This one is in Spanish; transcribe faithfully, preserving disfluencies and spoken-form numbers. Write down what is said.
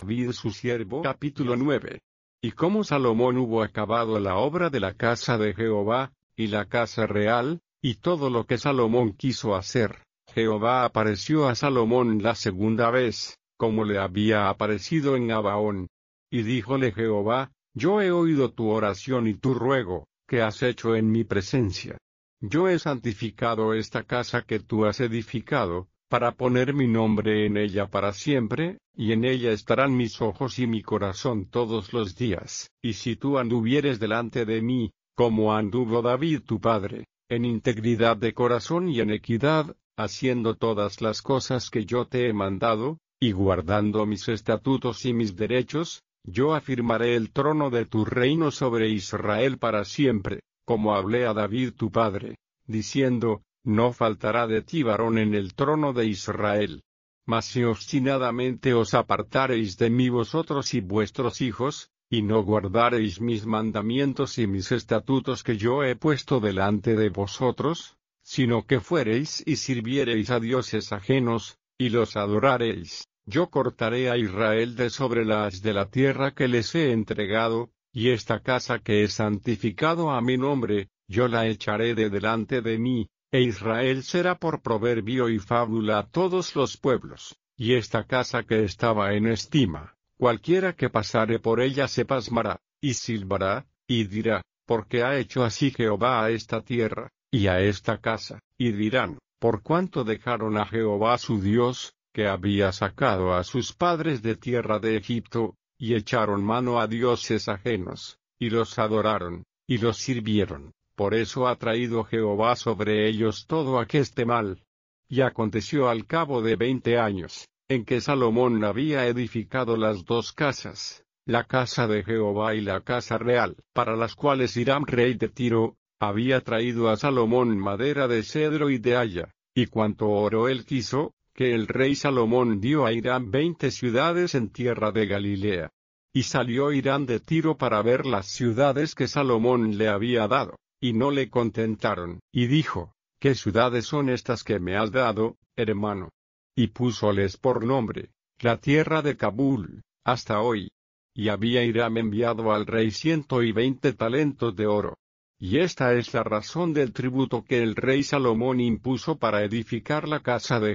David su siervo. Capítulo nueve. Y como Salomón hubo acabado la obra de la casa de Jehová, y la casa real, y todo lo que Salomón quiso hacer, Jehová apareció a Salomón la segunda vez, como le había aparecido en Gabaón. Y díjole Jehová: Yo he oído tu oración y tu ruego, que has hecho en mi presencia. Yo he santificado esta casa que tú has edificado, para poner mi nombre en ella para siempre, y en ella estarán mis ojos y mi corazón todos los días. Y si tú anduvieres delante de mí, como anduvo David tu padre, en integridad de corazón y en equidad, haciendo todas las cosas que yo te he mandado, y guardando mis estatutos y mis derechos, yo afirmaré el trono de tu reino sobre Israel para siempre, como hablé a David tu padre, diciendo: No faltará de ti varón en el trono de Israel. Mas si obstinadamente os apartareis de mí vosotros y vuestros hijos, y no guardareis mis mandamientos y mis estatutos que yo he puesto delante de vosotros, sino que fuereis y sirviereis a dioses ajenos, y los adorareis, yo cortaré a Israel de sobre la haz de la tierra que les he entregado, y esta casa que he santificado a mi nombre, yo la echaré de delante de mí, e Israel será por proverbio y fábula a todos los pueblos. Y esta casa que estaba en estima, cualquiera que pasare por ella se pasmará, y silbará, y dirá: ¿Por qué ha hecho así Jehová a esta tierra, y a esta casa? Y dirán: ¿por cuánto dejaron a Jehová su Dios, que había sacado a sus padres de tierra de Egipto, y echaron mano a dioses ajenos, y los adoraron, y los sirvieron? Por eso ha traído Jehová sobre ellos todo aqueste mal. Y aconteció al cabo de veinte años, en que Salomón había edificado las dos casas, la casa de Jehová y la casa real, para las cuales Hiram rey de Tiro, había traído a Salomón madera de cedro y de haya, y cuanto oro él quiso, que el rey Salomón dio a Hiram veinte ciudades en tierra de Galilea. Y salió Hiram de Tiro para ver las ciudades que Salomón le había dado, y no le contentaron, y dijo: ¿Qué ciudades son estas que me has dado, hermano? Y púsoles por nombre: la tierra de Cabul, hasta hoy. Y había Hiram enviado al rey ciento y veinte talentos de oro. Y esta es la razón del tributo que el rey Salomón impuso para edificar la casa de